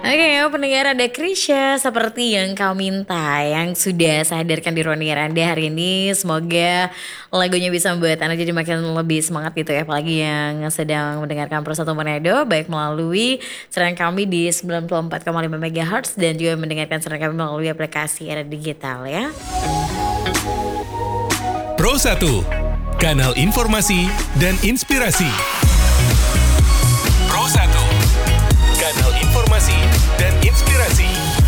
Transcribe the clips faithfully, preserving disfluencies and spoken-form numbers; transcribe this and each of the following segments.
Oke, pendengar ada Krisya seperti yang kau minta yang sudah saya hadirkan di Ruang Dengar Anda hari ini. Semoga lagunya bisa membuat Anda jadi makin lebih semangat gitu ya. Apalagi yang sedang mendengarkan Pro satu Manado baik melalui siaran kami di sembilan puluh empat koma lima megahertz dan juga mendengarkan siaran kami melalui aplikasi era digital ya. Pro satu, kanal informasi dan inspirasi. Pro satu, kanal informasi dan inspirasi.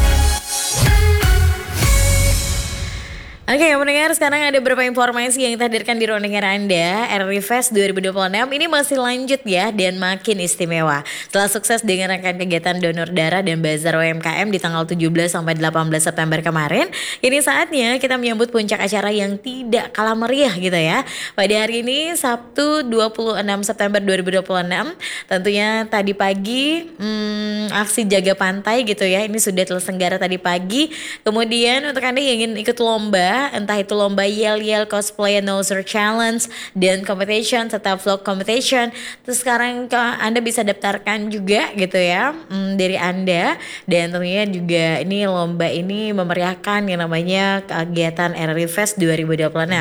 Oke, mendengar sekarang ada beberapa informasi yang kita hadirkan di Ruang Dengar Anda. R R I Fest dua ribu dua puluh enam ini masih lanjut ya dan makin istimewa. Setelah sukses dengan rangkaian kegiatan donor darah dan bazar U M K M di tanggal tujuh belas sampai delapan belas September kemarin, ini saatnya kita menyambut puncak acara yang tidak kalah meriah gitu ya. Pada hari ini Sabtu dua puluh enam September dua ribu dua puluh enam, tentunya tadi pagi hmm, aksi jaga pantai gitu ya. Ini sudah terselenggara tadi pagi. Kemudian untuk Anda yang ingin ikut lomba, entah itu lomba yel-yel, cosplay, announcer challenge, dan competition serta vlog competition. Terus sekarang ke Anda bisa daftarkan juga gitu ya hmm, dari Anda. Dan tentunya juga ini lomba ini memeriahkan yang namanya kegiatan R R I Fest dua ribu dua puluh enam.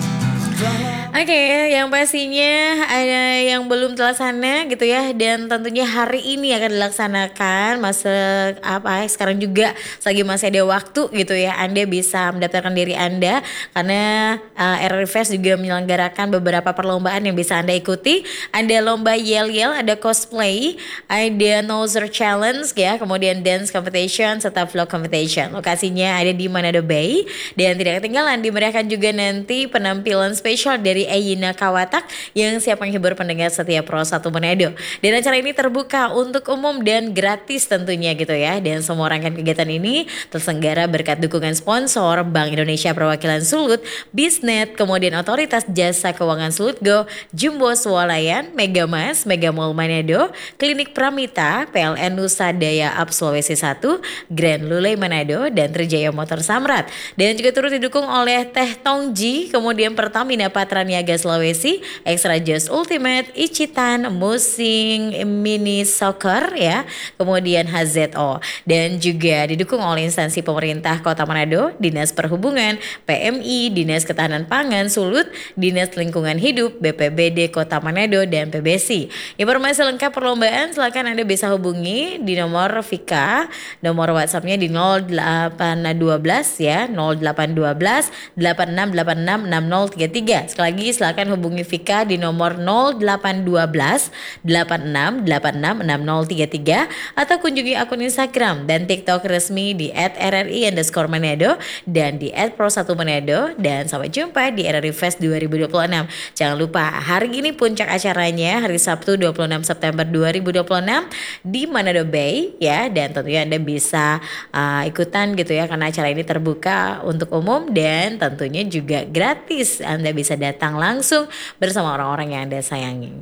Oke, okay, yang pastinya ada yang belum terlaksana gitu ya, dan tentunya hari ini akan dilaksanakan masa apa sekarang juga selagi masih ada waktu gitu ya, Anda bisa mendaftarkan diri Anda karena uh, R R I Fest juga menyelenggarakan beberapa perlombaan yang bisa Anda ikuti. Ada lomba yel-yel, ada cosplay, ada noser challenge ya, kemudian dance competition serta vlog competition. Lokasinya ada di Manado Bay dan tidak ketinggalan dimeriahkan juga nanti penampilan spesial dari Ayina Kawatak yang siap menghibur pendengar setiap Pro satu Manado. Dan acara ini terbuka untuk umum dan gratis tentunya gitu ya. Dan semua rangkaian kegiatan ini terselenggara berkat dukungan sponsor Bank Indonesia Perwakilan Sulut, Bisnet, kemudian Otoritas Jasa Keuangan Sulut Go, Jumbo Swalayan, Megamas, Mega Mall Manado, Klinik Pramita, P L N Nusa Daya Up Sulawesi satu, Grand Lule Manado, dan Trijaya Motor Samrat. Dan juga turut didukung oleh Teh Tongji, kemudian Pertamina Patraniaga Sulawesi, Extra Just Ultimate, Icitan, Musing, Mini Soccer ya, kemudian H Z O, dan juga didukung oleh instansi pemerintah Kota Manado, Dinas Perhubungan, P M I, Dinas Ketahanan Pangan Sulut, Dinas Lingkungan Hidup, B P B D Kota Manado, dan P B S I. Informasi lengkap perlombaan silakan Anda bisa hubungi di nomor Vika, nomor WhatsAppnya di nol delapan satu dua ya, nol delapan satu dua delapan enam delapan enam enam nol tiga tiga. Sekali lagi silakan hubungi Vika di nomor nol delapan satu dua delapan enam delapan enam enam nol tiga tiga atau kunjungi akun Instagram dan TikTok resmi di et r r i underscore manado dan di et pro satu manado, dan sampai jumpa di R R I Fest dua ribu dua puluh enam. Jangan lupa hari ini puncak acaranya hari Sabtu dua puluh enam September dua ribu dua puluh enam di Manado Bay ya, dan tentunya Anda bisa uh, ikutan gitu ya karena acara ini terbuka untuk umum dan tentunya juga gratis. Anda bisa datang langsung bersama orang-orang yang Anda sayangi.